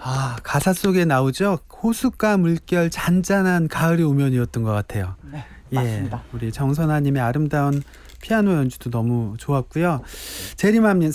가사 속에 나오죠. 호숫가 물결 잔잔한 가을이 오면이었던 것 같아요. 네, 맞습니다. 우리 정선아님의 아름다운 피아노 연주도 너무 좋았고요. 제리맘님